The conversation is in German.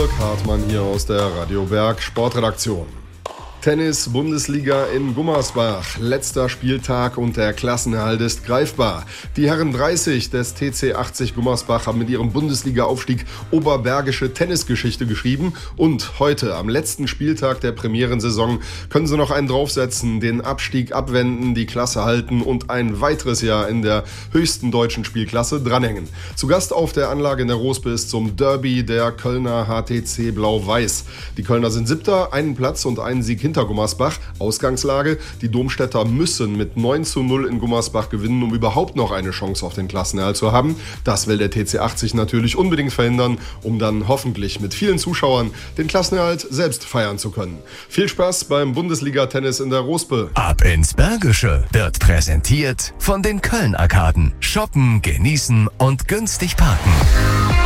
Dirk Hartmann hier aus der Radio Berg Sportredaktion. Tennis-Bundesliga in Gummersbach. Letzter Spieltag und der Klassenerhalt ist greifbar. Die Herren 30 des TC 80 Gummersbach haben mit ihrem Bundesliga-Aufstieg oberbergische Tennisgeschichte geschrieben. Und heute, am letzten Spieltag der Premierensaison, können sie noch einen draufsetzen, den Abstieg abwenden, die Klasse halten und ein weiteres Jahr in der höchsten deutschen Spielklasse dranhängen. Zu Gast auf der Anlage in der Rospe ist zum Derby der Kölner HTC Blau-Weiß. Die Kölner sind Siebter, einen Platz und einen Sieg hinter Gummersbach. Ausgangslage: Die Domstädter müssen mit 9:0 in Gummersbach gewinnen, um überhaupt noch eine Chance auf den Klassenerhalt zu haben. Das will der TC 80 natürlich unbedingt verhindern, um dann hoffentlich mit vielen Zuschauern den Klassenerhalt selbst feiern zu können. Viel Spaß beim Bundesliga-Tennis in der Rospe. Ab ins Bergische wird präsentiert von den Köln-Arkaden. Shoppen, genießen und günstig parken.